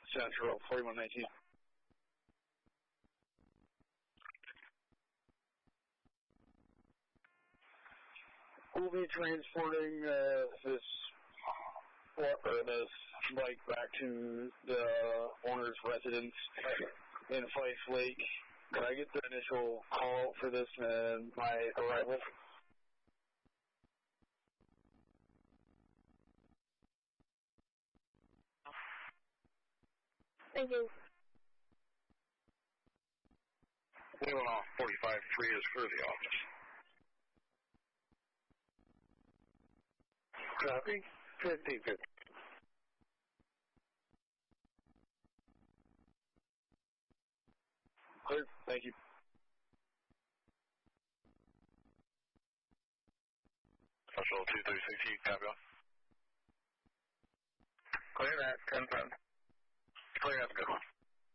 Central, 4119. We'll be transporting this bike back to the owner's residence in Fife Lake. Can I get the initial call for this and my arrival? Thank you. Anyone off 45-3 is for the office. Copy. 50-50. Clear. Thank you. Special 236, copy on. Clear that. 10-10. Clear, have a good one.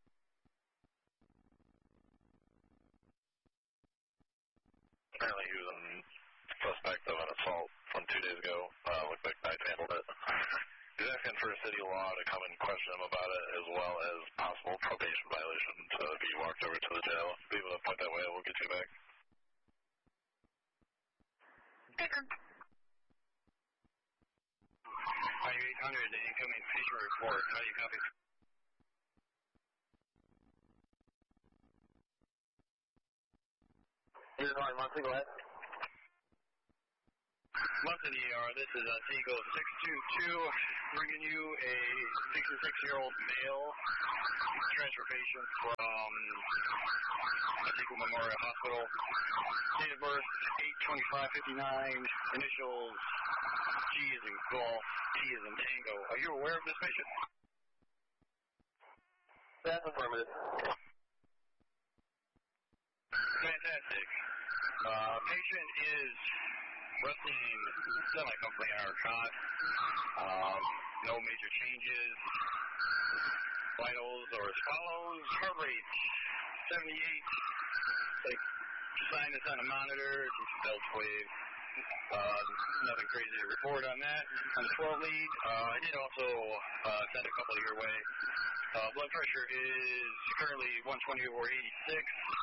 Apparently he was a suspect of an assault from 2 days ago. Looks like Knight handled it. He's asking for a city law to come and question him about it, as well as possible probation violation to be walked over to the jail. Be able to point that way, we'll get you back. IU-800, the incoming patient report. How do you copy? Here's my monthly, go ahead. Monthly ER, this is Seagull 622, bringing you a 66-year-old male transfer patient from Seagull Memorial Hospital. Date of birth, 8/25/59, initials G as in golf, T as in tango. Are you aware of this patient? That's affirmative. Fantastic. Patient is resting semi-comfortably on our cot. No major changes. Vitals are as follows. Heart rate, 78. Like, sinus on the monitor, belt wave. Nothing crazy to report on that. On the 12 lead, I did also send a couple your way. Blood pressure is currently 120/86.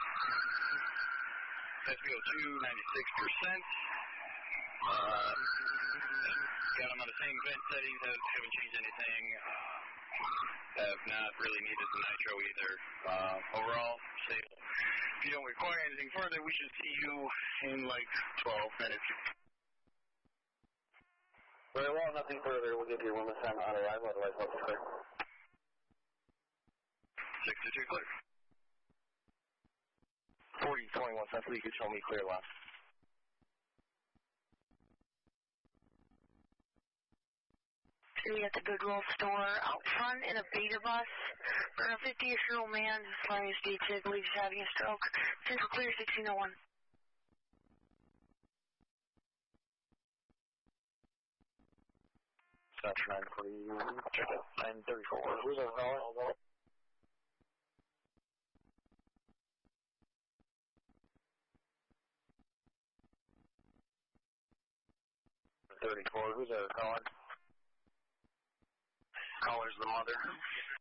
SpO2, 96%. Got them on the same vent settings, haven't changed anything. Have not really needed the nitro either. Overall, stable. If you don't require anything further, we should see you in like 12 minutes. Very well, nothing further. We'll give you 1 minute time on arrival, otherwise nothing clear. 62 clear. 4021, Central, you could show me clear left. We at the Goodwill store out front in a beta bus for a 50-year-old man who's flying his gates, I believe he's having a stroke. Central clear 1601. That's 940, check it, 934. Who's our caller? 34, who's our caller? Caller's the mother.